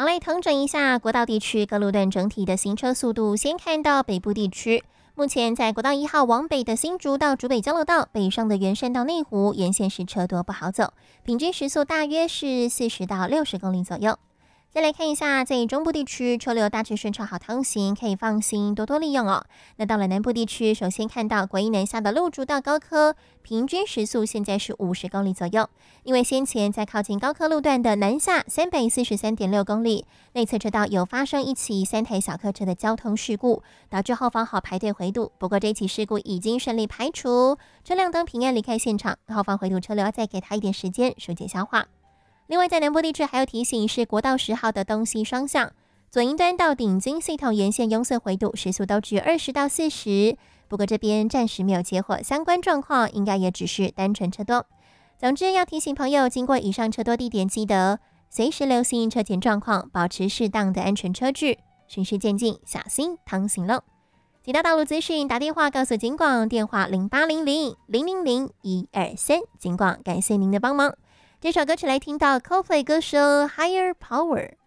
好，来统整一下国道地区各路段整体的行车速度。先看到北部地区，目前在国道1号往北的新竹到竹北交流道，北上的圆山到内湖沿线是车多不好走，平均时速大约是40到60公里左右。再来看一下，在中部地区车流大致顺畅好通行，可以放心多多利用哦。那到了南部地区，首先看到国一南下的路竹到高科，平均时速现在是50公里左右。因为先前在靠近高科路段的南下343.6公里内侧车道有发生一起3台小客车的交通事故，导致后方好排队回堵。不过这起事故已经顺利排除，车辆灯平安离开现场，后方回堵车流再给他一点时间疏解消化。另外，在南部地区还有提醒是国道10号的东西双向，左营端到顶金系统沿线拥塞回堵，时速都只有20到40。不过这边暂时没有结火，相关状况应该也只是单纯车多。总之要提醒朋友，经过以上车多地点，记得随时留心车前状况，保持适当的安全车距，循序渐进，小心趟行喽。其他道路资讯，打电话告诉警广，电话0800-000-123，警广感谢您的帮忙。这首歌曲来听到 Coldplay 歌手 Higher Power。